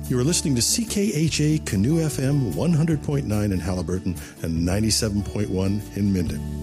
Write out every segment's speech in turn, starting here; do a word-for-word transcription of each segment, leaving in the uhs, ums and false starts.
You are listening to C K H A Canoe F M one hundred point nine in Haliburton and ninety-seven point one in Minden.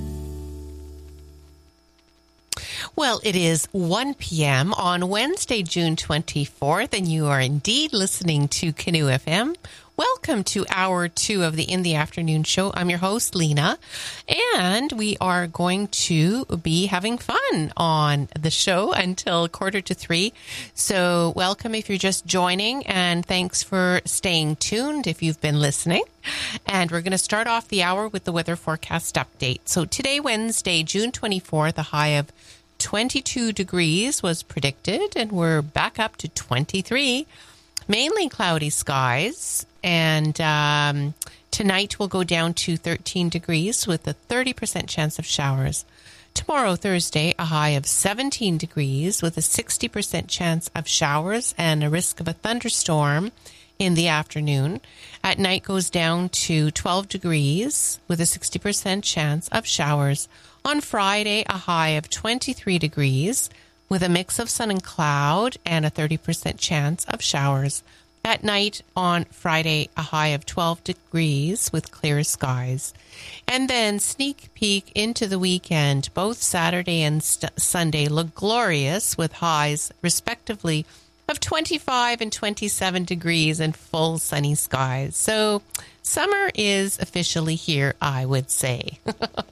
Well, it is one p.m. on Wednesday, June twenty-fourth, and you are indeed listening to Canoe F M. Welcome to hour two of the In the Afternoon show. I'm your host, Lena, and we are going to be having fun on the show until quarter to three. So welcome if you're just joining, and thanks for staying tuned if you've been listening. And we're going to start off the hour with the weather forecast update. So today, Wednesday, June twenty-fourth, a high of twenty-two degrees was predicted, and we're back up to twenty-three. Mainly cloudy skies, and um, tonight will go down to thirteen degrees with a thirty percent chance of showers. Tomorrow, Thursday, a high of seventeen degrees with a sixty percent chance of showers and a risk of a thunderstorm in the afternoon. At night goes down to twelve degrees with a sixty percent chance of showers. On Friday, a high of twenty-three degrees with a mix of sun and cloud and a thirty percent chance of showers. At night on Friday, a high of twelve degrees with clear skies. And then sneak peek into the weekend. Both Saturday and st- Sunday look glorious with highs respectively of twenty-five and twenty-seven degrees and full sunny skies. So summer is officially here, I would say.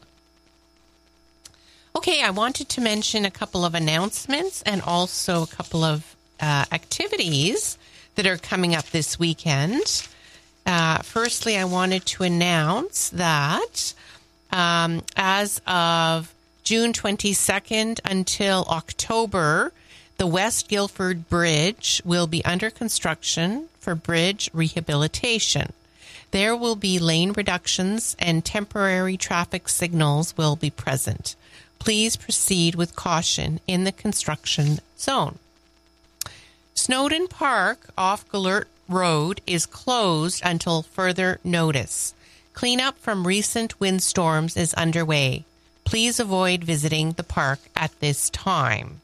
Okay, I wanted to mention a couple of announcements and also a couple of uh, activities that are coming up this weekend. Uh, firstly, I wanted to announce that um, as of June twenty-second until October, the West Guildford Bridge will be under construction for bridge rehabilitation. There will be lane reductions and temporary traffic signals will be present. Please proceed with caution in the construction zone. Snowden Park off Gellert Road is closed until further notice. Cleanup from recent windstorms is underway. Please avoid visiting the park at this time.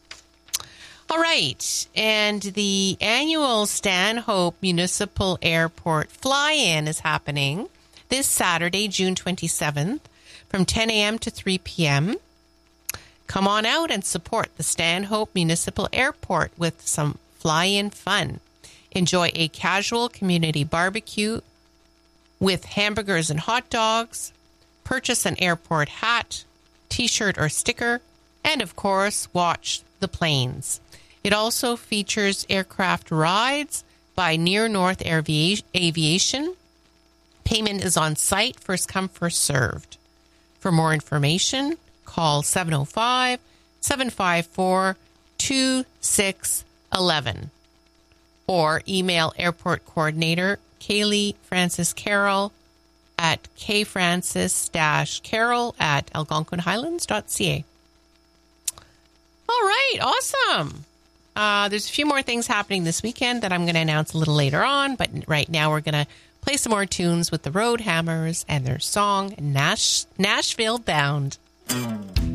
All right, and the annual Stanhope Municipal Airport fly-in is happening this Saturday, June twenty-seventh, from ten a.m. to three p.m. Come on out and support the Stanhope Municipal Airport with some fly-in fun. Enjoy a casual community barbecue with hamburgers and hot dogs. Purchase an airport hat, t-shirt or sticker, and of course, watch the planes. It also features aircraft rides by Near North Aviation. Payment is on site, first come, first served. For more information, call seven oh five, seven five four, two six one one or email airport coordinator Kaylee Francis Carroll at kfrancis-carroll at algonquin highlands dot c a. All right, awesome. Uh, there's a few more things happening this weekend that I'm going to announce a little later on, but right now we're going to play some more tunes with the Roadhammers and their song Nash- Nashville Bound.